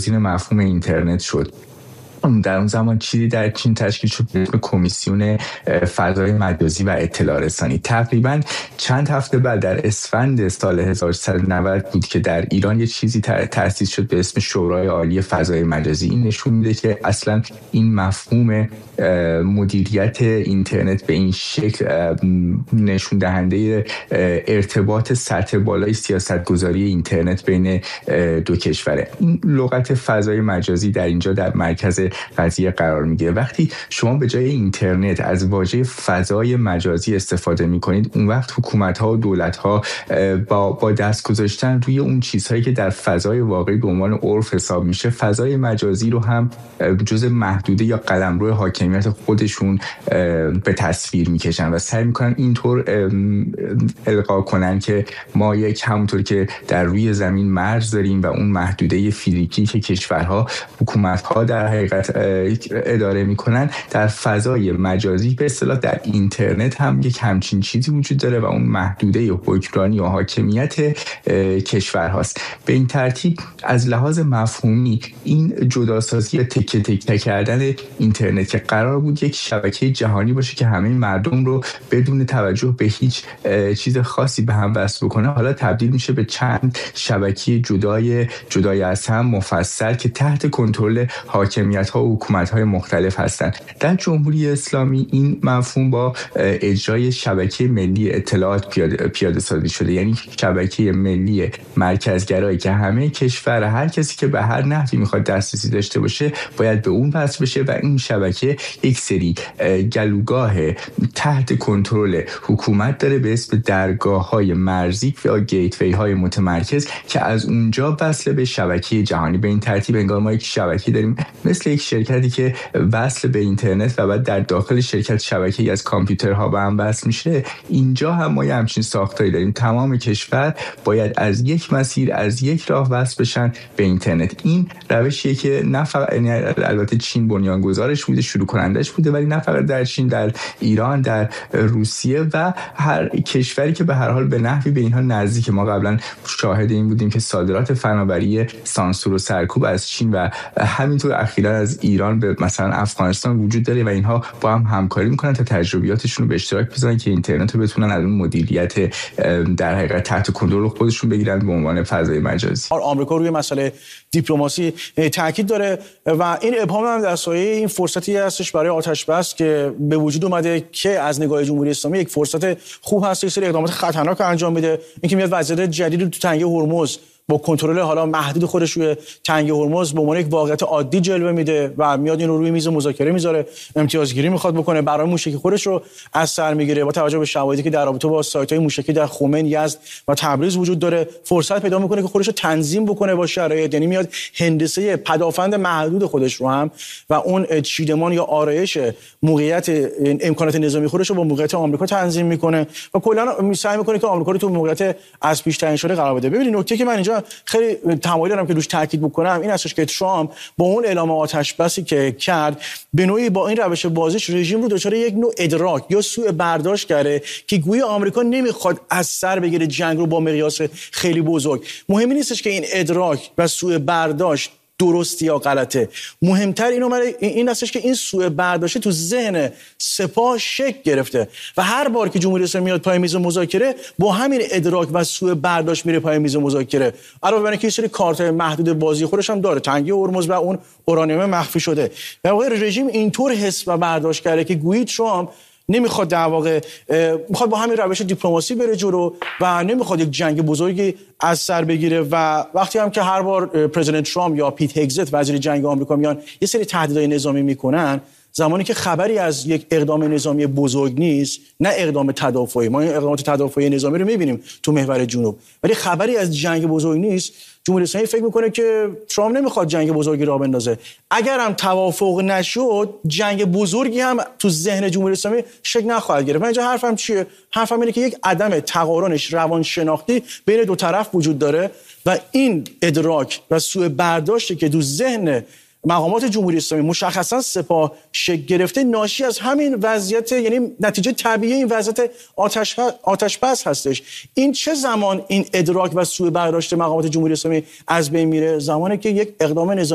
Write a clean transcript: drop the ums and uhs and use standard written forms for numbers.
جایگزین مفهوم اینترنت شد. در اون زمان چیزی در چین تشکیل شد به اسم کمیسیون فضای مجازی و اطلاع رسانی. تقریبا چند هفته بعد در اسفند سال 1390 بود که در ایران یه چیزی تأسیس شد به اسم شورای عالی فضای مجازی. این نشون میده که اصلا این مفهوم مدیریت اینترنت به این شکل نشون دهنده ارتباط سطح بالای سیاستگذاری اینترنت بین دو کشوره. این لغت فضای مجازی در اینجا در مرکز قضیه قرار میگیره. وقتی شما به جای اینترنت از واژه فضای مجازی استفاده میکنید، اون وقت حکومت‌ها و دولت‌ها با دست گذاشتن روی اون چیزهایی که در فضای واقعی به عنوان عرف حساب میشه، فضای مجازی رو هم جزء محدوده یا قلمرو حاکمیت خودشون به تصویر میکشن و سعی میکنن اینطور القا کنن که ما همونطور که در روی زمین مرز داریم و اون محدوده فیزیکی که کشورها حکومت‌ها در حقیقت اداره میکنن، در فضای مجازی به اصطلاح در اینترنت هم یک همچین چیزی وجود داره و اون محدوده حکمرانی و حاکمیت کشورهاست. به این ترتیب از لحاظ مفهومی این جداسازی یا تکه تکه کردن اینترنت که قرار بود یک شبکه جهانی باشه که همه مردم رو بدون توجه به هیچ چیز خاصی به هم وصل بکنه، حالا تبدیل میشه به چند شبکه جدای از هم مفصل که تحت کنترل حاکمیت‌ها و حکومت‌های مختلف هستند. در جمهوری اسلامی این مفهوم با اجرای شبکه ملی اطلاعات پیاده سازی شده، یعنی شبکه ملی مرکزگرایی که همه کشور، هر کسی که به هر نحوی میخواد دسترسی داشته باشه باید به اون وصل بشه و این شبکه یک سری گلوگاه تحت کنترل حکومت داره به اسم درگاه‌های مرزی یا گیت‌وی‌های متمرکز که از اونجا وصل به شبکه جهانی. به این ترتیب انگار ما یک شبکه داریم مثل یک شرکتی که وصل به اینترنت و بعد در داخل شرکت شبکه‌ای از کامپیوترها به هم وصل میشه. اینجا هم ما همچین ساختاری داریم. تمام کشور باید از یک مسیر، از یک راه وصل بشن به اینترنت. این روشیه که نه فقط البته چین بنیانگذارش بوده، شروع کنندش بوده، ولی نه فقط در چین، در ایران، در روسیه و هر کشوری که به هر حال به نحوی به اینها نزدیک. ما قبلا شاهد این بودیم که صادرات فناوری سانسور و سرکوب از چین و همینطور اخیراً از ایران به مثلا افغانستان وجود داره و اینها با هم همکاری میکنن تا تجربیاتشون رو به اشتراک بذارن که اینترنت رو بتونن از اون مدیریت در حقیقت تحت کنترل خودشون بگیرن به عنوان فضای مجازی. آمریکا روی مسئله دیپلماسی تاکید داره و این ابهام هم در سایه این فرصتی هستش برای آتش بس که به وجود اومده که از نگاه جمهوری اسلامی یک فرصت خوب هست یک سری اقدامات خطرناک انجام بده. اینکه میاد وضعیت جدید تو تنگه هرمز با کنترل حالا محدود خودش روی تنگه هرمز به عنوان یک واقعیت عادی جلوه میده و میاد این رو روی میز مذاکره میذاره، امتیازگیری میخواد بکنه، برای موشکی خودش رو از سر میگیره. با توجه به شواهدی که در رابطه با سایت‌های موشکی در خمین، یزد و تبریز وجود داره، فرصت پیدا میکنه که خودش رو تنظیم بکنه با شرایط. یعنی میاد هندسه پدافند محدود خودش رو هم و اون چیدمان یا آرایش موقعیت امکانات نظامی خودش رو با موقعیت آمریکا تنظیم میکنه و کلا سعی میکنه که آمریکا رو تو موقعیت از پیش تعیین شده قرار بده. ببینید نکته که من اینجا خیلی تمایل دارم که روش تاکید بکنم این هستش که ترامپ با اون اعلام آتش بسی که کرد به نوعی با این روش بازیش رژیم رو دچار یک نوع ادراک یا سوء برداشت کرده که گویا آمریکا نمیخواد از سر بگیره جنگ رو با مقیاس خیلی بزرگ. مهمی نیستش که این ادراک و سوء برداشت درستی یا غلطه، مهمتر این هستش که این سوء برداشت تو ذهن سپاه شکل گرفته و هر بار که جمهوری اسلامی میاد پای میز مذاکره با همین ادراک و سوء برداشت میره پای میز مذاکره. علاوه بر اینکه یه سری کارت‌های محدود بازی خودش هم داره، تنگی هرمز و اون اورانیوم مخفی شده، در واقع رژیم اینطور حس و برداشت کرده که گویی ترامپ نمیخواد در واقع میخواد با همین روش دیپلماسی بره جلو و نمیخواد یک جنگ بزرگی از سر بگیره. و وقتی هم که هر بار پرزیدنت ترامپ یا پیت هگزت وزیر جنگ آمریکا میان یه سری تهدیدهای نظامی میکنن، زمانی که خبری از یک اقدام نظامی بزرگ نیست، نه اقدام تدافعی، ما این اقدامات تدافعی نظامی رو میبینیم تو محور جنوب، ولی خبری از جنگ بزرگ نیست، جمهوری اسلامی فکر میکنه که ترامپ نمیخواد جنگ بزرگی راه بندازه. اگر هم توافق نشد، جنگ بزرگی هم تو ذهن جمهوری اسلامی شکل نخواهد گرفت. من اینجا حرفم چیه؟ حرفم اینه که یک عدم تقارنش روانشناختی بین دو طرف وجود داره و این ادراک و سوء برداشتی که تو ذهن مقامات جمهوری اسلامی مشخصا سپاه شکل گرفته ناشی از همین وضعیت، یعنی نتیجه طبیعی این وضعیت آتش بس هستش. این چه زمان این ادراک و سوء برداشت مقامات جمهوری اسلامی از بین میره؟ زمانی که یک اقدام نظامی